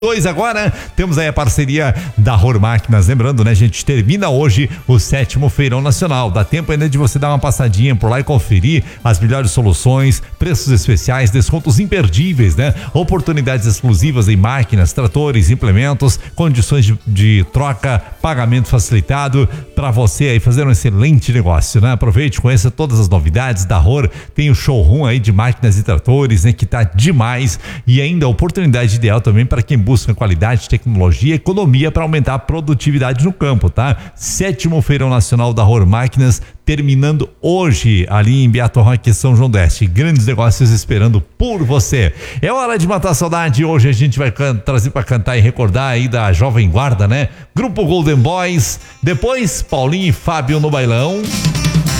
Agora temos aí a parceria da Rohr Máquinas. Lembrando, né, gente, termina hoje o 7º Feirão Nacional. Dá tempo ainda de você dar uma passadinha por lá e conferir as melhores soluções, preços especiais, descontos imperdíveis, né? Oportunidades exclusivas em máquinas, tratores, implementos, condições de troca, pagamento facilitado para você aí fazer um excelente negócio, né? Aproveite, conheça todas as novidades da Rohr. Tem o showroom aí de máquinas e tratores, né, que tá demais, e ainda a oportunidade ideal também para quem busca qualidade, tecnologia e economia para aumentar a produtividade no campo, tá? 7º Feirão Nacional da Rohr Máquinas, terminando hoje ali em Beato Roque, São João do Oeste. Grandes negócios esperando por você. É hora de matar a saudade. Hoje a gente vai trazer para cantar e recordar aí da Jovem Guarda, né? Grupo Golden Boys. Depois, Paulinho e Fábio no bailão.